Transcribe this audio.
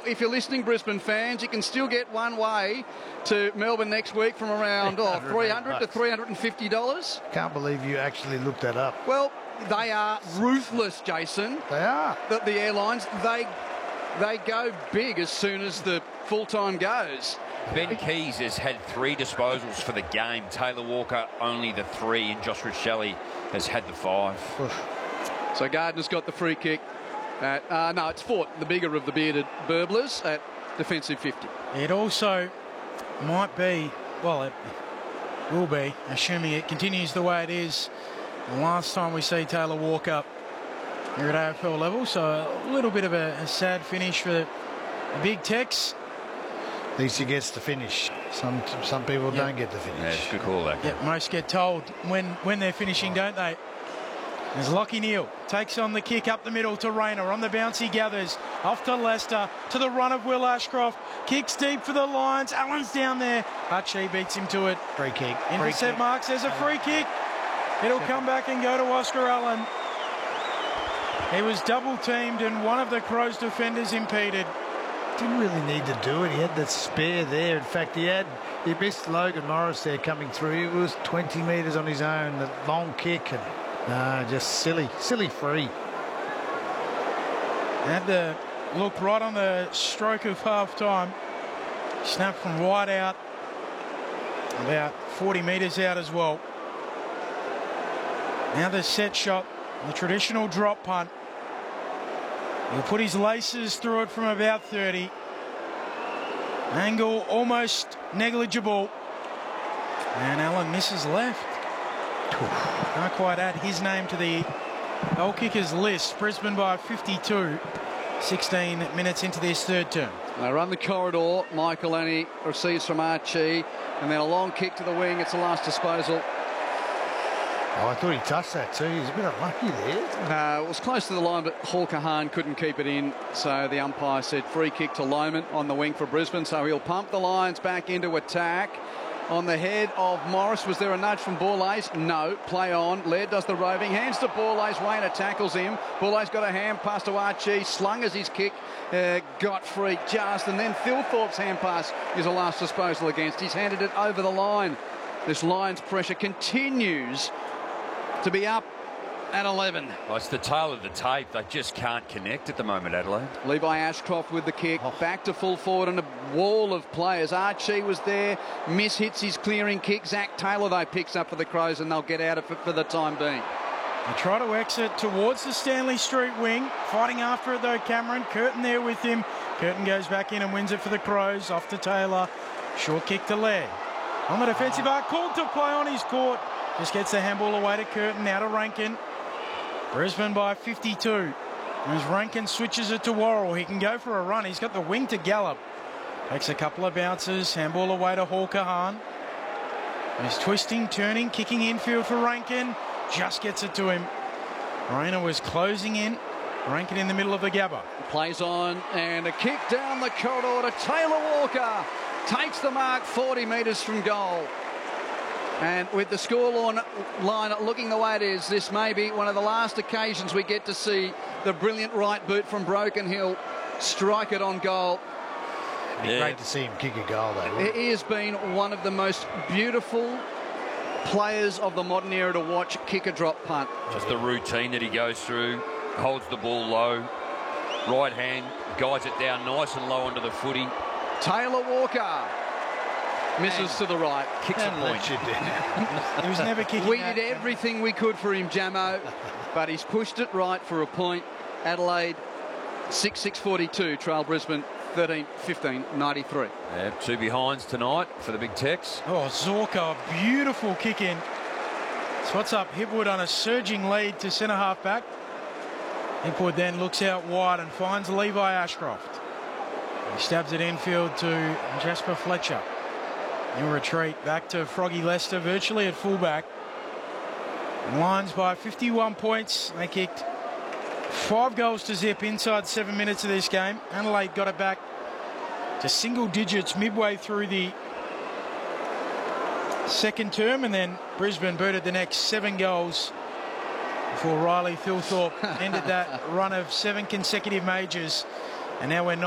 if you're listening, Brisbane fans, you can still get one way to Melbourne next week from around $300 to $350. Can't believe you actually looked that up. Well, they are ruthless, Jason. They are. The airlines, they go big as soon as the full time goes. Ben Keys has had 3 disposals for the game. Taylor Walker only the 3, and Joshua Shelley has had the 5. So Gardner's got the free kick. No, it's Fort, the bigger of the bearded burblers, at defensive 50. It also might be, well, it will be, assuming it continues the way it is, the last time we see Taylor Walker here at AFL level. So a little bit of a sad finish for the Big Tex. At least he gets the finish. Some people don't get the finish. Yeah, it's a good call, that. Yeah, most get told when they're finishing, don't they? As Lachie Neale takes on the kick up the middle to Rayner. On the bounce he gathers. Off to Lester. To the run of Will Ashcroft. Kicks deep for the Lions. Allen's down there. Archie beats him to it. Free kick. Intercept marks. There's a free kick. It'll come back and go to Oscar Allen. He was double teamed and one of the Crows defenders impeded. Didn't really need to do it. He had that spare there. In fact, he missed Logan Morris there coming through. It was 20 metres on his own. The long kick and just silly free. Had to look right on the stroke of half time. Snap from wide out, about 40 metres out as well. Now the set shot, the traditional drop punt. He'll put his laces through it from about 30. Angle almost negligible. And Allen misses left. Can't quite add his name to the goal kickers list. Brisbane by 52. 16 minutes into this third term. They run the corridor. Michael Annie receives from Archie. And then a long kick to the wing. It's the last disposal. Oh, I thought he touched that too. He's a bit unlucky there. It was close to the line, but Hawker Hahn couldn't keep it in. So the umpire said free kick to Lohman on the wing for Brisbane. So he'll pump the Lions back into attack. On the head of Morris, was there a nudge from Borlase? No. Play on. Laird does the roving. Hands to Borlase. Rayner tackles him. Borlase got a hand pass to Archie. Slung as his kick. Got free just. And then Thilthorpe's hand pass is a last disposal against. He's handed it over the line. This Lions pressure continues to be up at 11. Well, it's the tail of the tape. They just can't connect at the moment, Adelaide. Levi Ashcroft with the kick. Back to full forward and a wall of players. Archie was there. Hits his clearing kick. Zach Taylor, though, picks up for the Crows and they'll get out of it for the time being. They try to exit towards the Stanley Street wing. Fighting after it, though, Cameron. Curtin there with him. Curtin goes back in and wins it for the Crows. Off to Taylor. Short kick to Laird. On the defensive arc. Called to play on his court. Just gets the handball away to Curtin. Now to Rankin. Brisbane by 52. As Rankin switches it to Worrell, he can go for a run. He's got the wing to Gallop. Takes a couple of bounces. Handball away to Hawker Hahn. He's twisting, turning, kicking infield for Rankin. Just gets it to him. Rayner was closing in. Rankin in the middle of the Gabba. Plays on and a kick down the corridor to Taylor Walker. Takes the mark 40 metres from goal. And with the scoreline looking the way it is, this may be one of the last occasions we get to see the brilliant right boot from Broken Hill strike it on goal. Great to see him kick a goal, though. He has been one of the most beautiful players of the modern era to watch kick a drop punt. Just the routine that he goes through, holds the ball low, right hand, guides it down nice and low onto the footy. Taylor Walker misses to the right. Kicks a point. He was never kicking. We did everything we could for him, Jamo, but he's pushed it right for a point. Adelaide 6-6-42, trail Brisbane 13-15-93. Yeah, 2 behinds tonight for the Big Tex. Oh, Zorka, beautiful kick in. Spots up Hipwood on a surging lead to centre half back. Hipwood then looks out wide and finds Levi Ashcroft. He stabs it infield to Jasper Fletcher. In retreat back to Froggy Lester, virtually at fullback. Lions by 51 points. They kicked 5 goals to zip inside 7 minutes of this game. Adelaide got it back to single digits midway through the second term, and then Brisbane booted the next 7 goals before Riley Thilthorpe ended that run of 7 consecutive majors. And now we're